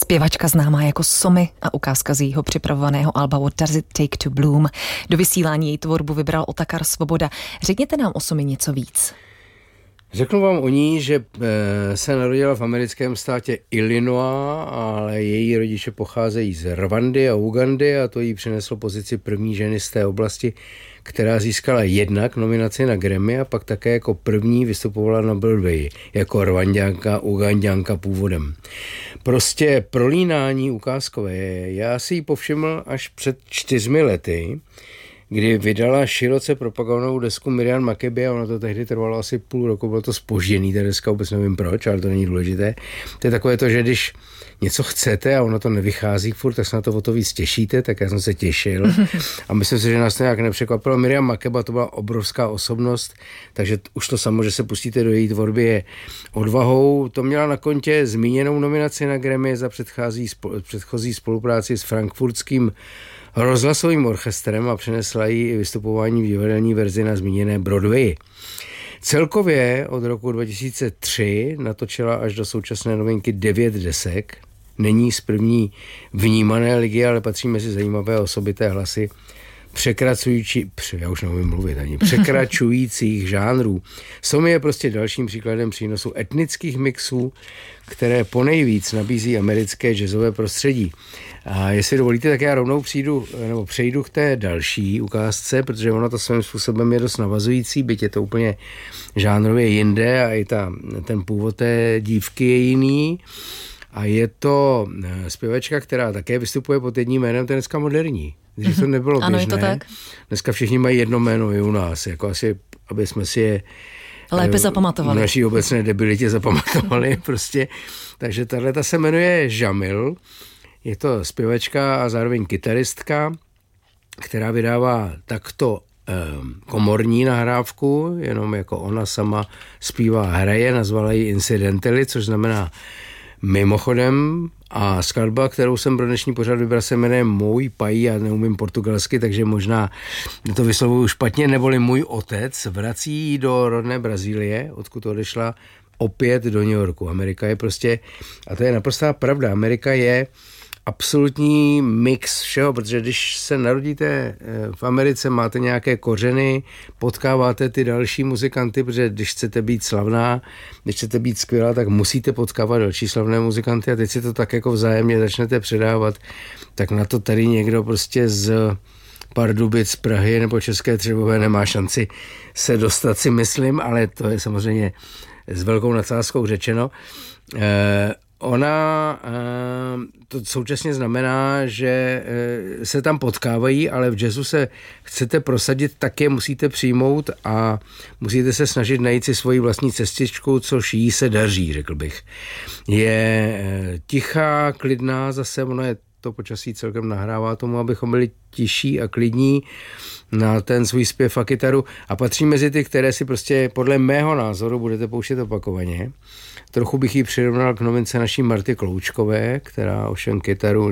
Zpěvačka známá jako Somi a ukázka z jejího připravovaného alba What Does It Take to Bloom. Do vysílání její tvorbu vybral Otakar Svoboda. Řekněte nám o Somi něco víc. Řeknu vám o ní, že se narodila v americkém státě Illinois, ale její rodiče pocházejí z Rwandy a Ugandy a to jí přineslo pozici první ženy z té oblasti, která získala jednak nominaci na Grammy a pak také jako první vystupovala na Broadway, jako Rwanďanka, Uganďanka původem. Prostě prolínání ukázkové. Já si ji povšiml až před 4 lety, kdy vydala široce propagovanou desku Miriam Makeby a ono to tehdy trvalo asi půl roku, bylo to zpožděný, ta deska, vůbec nevím proč, ale to není důležité. To je takové to, že když něco chcete a ono to nevychází furt, tak se na to o to víc těšíte, tak já jsem se těšil a myslím si, že nás to nějak nepřekvapilo. Miriam Makeba to byla obrovská osobnost, takže už to samo, že se pustíte do její tvorby, je odvahou. To měla na kontě zmíněnou nominaci na Grammy za předchozí spolupráci s frankfurtským rozhlasovým orchestrem a přinesla jí i vystupování v divadelní verzi na zmíněné Broadway. Celkově od roku 2003 natočila až do současné novinky 9 desek. Není z první vnímané ligy, ale patří mezi zajímavé osobité hlasy překračujících žánrů. Somi je prostě dalším příkladem přínosu etnických mixů, které ponejvíc nabízí americké jazzové prostředí. A jestli dovolíte, tak já rovnou přejdu k té další ukázce, protože ono to svým způsobem je dost navazující, byť je to úplně žánrově jinde a i ten původ té dívky je jiný. A je to zpěvačka, která také vystupuje pod jedním jménem, to je dneska moderní. Když to nebylo běžné. Ano, je to tak. Dneska všichni mají jedno jméno i u nás, jako asi, aby jsme si je lépe zapamatovali. V naší obecné debilitě zapamatovali prostě. Takže tahleta se jmenuje Jamil. Je to zpěvačka a zároveň kytaristka, která vydává takto komorní nahrávku, jenom jako ona sama zpívá, hraje, nazvala ji Incidentally, což znamená mimochodem, a skladba, kterou jsem pro dnešní pořad vybral, se jmenuje Můj pají, já neumím portugalsky, takže možná to vyslovuju špatně, neboli Můj otec vrací do rodné Brazílie, odkud odešla opět do New Yorku. Amerika je prostě, a to je naprostá pravda, Amerika je absolutní mix všeho, protože když se narodíte v Americe, máte nějaké kořeny, potkáváte ty další muzikanty, protože když chcete být slavná, když chcete být skvělá, tak musíte potkávat další slavné muzikanty a teď si to tak jako vzájemně začnete předávat, tak na to tady někdo prostě z Pardubic, z Prahy nebo České Třebové nemá šanci se dostat, si myslím, ale to je samozřejmě s velkou nadsázkou řečeno. Ona to současně znamená, že se tam potkávají, ale v jazzu se chcete prosadit, tak je musíte přijmout a musíte se snažit najít si svoji vlastní cestičku, což jí se daří, řekl bych. Je tichá, klidná, zase ono je to počasí celkem nahrává tomu, abychom byli tiší a klidní na ten svůj zpěv a kytaru a patří mezi ty, které si prostě podle mého názoru budete pouštět opakovaně. Trochu bych ji přirovnal k novince naší Marty Kloučkové, která ovšem kytaru